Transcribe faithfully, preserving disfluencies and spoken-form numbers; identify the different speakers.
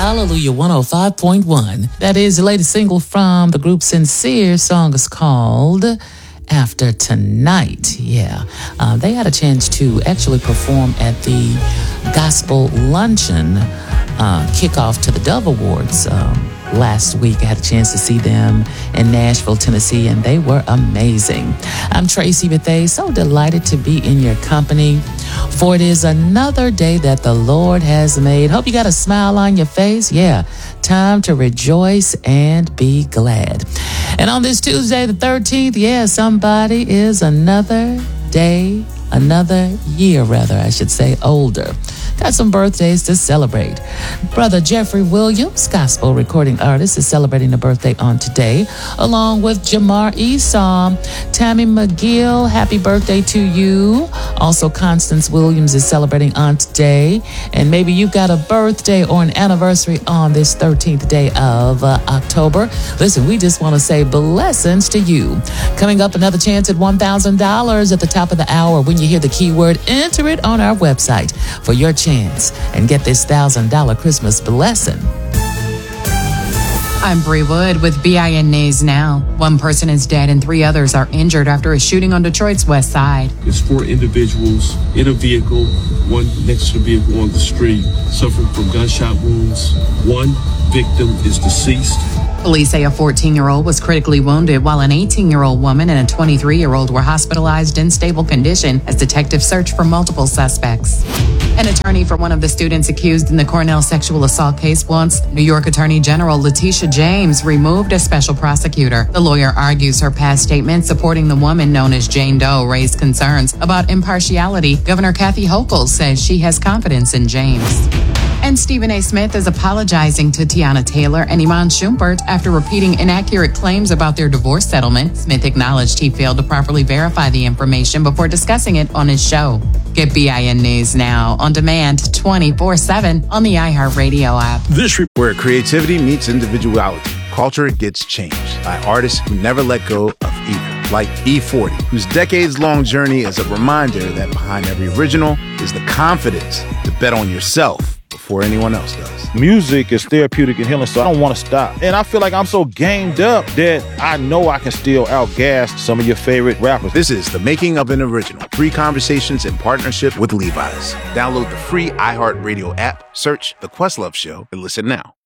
Speaker 1: Hallelujah one oh five point one. That is the latest single from the group Sincere. Song is called After Tonight. Yeah. Uh, they had a chance to actually perform at the Gospel Luncheon uh, kickoff to the Dove Awards um, last week. I had a chance to see them in Nashville, Tennessee, and they were amazing. I'm Tracy Bethea, so delighted to be in your company, for it is another day that the Lord has made. Hope you got a smile on your face. Yeah, time to rejoice and be glad. And on this Tuesday, the thirteenth, yeah, somebody is another day, another year, rather, I should say, older. Got some birthdays to celebrate. Brother Jeffrey Williams, gospel recording artist, is celebrating a birthday on today, along with Jamar Esau. Tammy McGill, happy birthday to you. Also, Constance Williams is celebrating on today. And maybe you've got a birthday or an anniversary on this thirteenth day of uh, October. Listen, we just want to say blessings to you. Coming up, another chance at one thousand dollars at the top of the hour. When you hear the keyword, enter it on our website for your chance and get this one thousand dollars Christmas blessing.
Speaker 2: I'm Bree Wood with B I N News Now. One person is dead and three others are injured after a shooting on Detroit's west side.
Speaker 3: It's four individuals in a vehicle, one next to the vehicle on the street, suffering from gunshot wounds. One victim is deceased.
Speaker 2: Police say a fourteen-year-old was critically wounded, while an eighteen-year-old woman and a twenty-three-year-old were hospitalized in stable condition as detectives search for multiple suspects. An attorney for one of the students accused in the Cornell sexual assault case wants New York Attorney General Letitia James removed as special prosecutor. The lawyer argues her past statement supporting the woman known as Jane Doe raised concerns about impartiality. Governor Kathy Hochul says she has confidence in James. And Stephen A. Smith is apologizing to Tiana Taylor and Iman Shumpert after repeating inaccurate claims about their divorce settlement. Smith acknowledged he failed to properly verify the information before discussing it on his show. Get B I N News Now on demand twenty-four seven on the iHeartRadio app.
Speaker 4: This re- where creativity meets individuality, culture gets changed by artists who never let go of either. Like E forty, whose decades-long journey is a reminder that behind every original is the confidence to bet on yourself before anyone else does.
Speaker 5: Music is therapeutic and healing, so I don't want to stop. And I feel like I'm so gamed up that I know I can still outgas some of your favorite rappers.
Speaker 4: This is The Making of an Original. Three conversations in partnership with Levi's. Download the free iHeartRadio app, search The Questlove Show, and listen now.